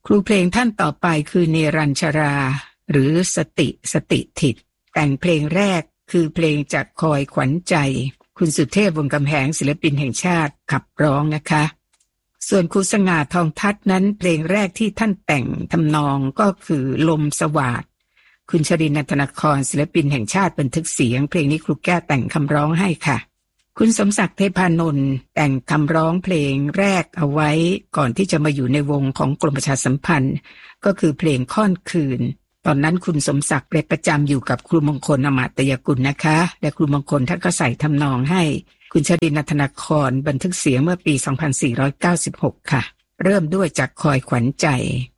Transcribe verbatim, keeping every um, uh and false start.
ครูเพลงท่านต่อไปคือเนรัญชรา หรือสติสติถิตแต่งเพลงแรกคือเพลงจากคอยขวัญใจคุณสุเทพวงศ์กำแหงศิลปินแห่งชาติขับร้องนะคะส่วนครูสง่าทองทัศน์นั้นเพลงแรกที่ท่านแต่งทำนองก็คือลมสวาทคุณชรินทร์ นันทนครศิลปินแห่งชาติบันทึกเสียงเพลงนี้ครูแก้วแต่งคำร้องให้ค่ะคุณสมศักดิ์เทพานนท์แต่งคำร้องเพลงแรกเอาไว้ก่อนที่จะมาอยู่ในวงของกรมประชาสัมพันธ์ก็คือเพลงค่อนคืนตอนนั้นคุณสมศักดิ์ไปประจำอยู่กับครูมงคลอมาตยกุลนะคะและครูมงคลท่านก็ใส่ทำนองให้คุณชรินทร์ นันทนครบันทึกเสียงเมื่อปีสองพันสี่ร้อยเก้าสิบหกค่ะเริ่มด้วยจากคอยขวัญใจ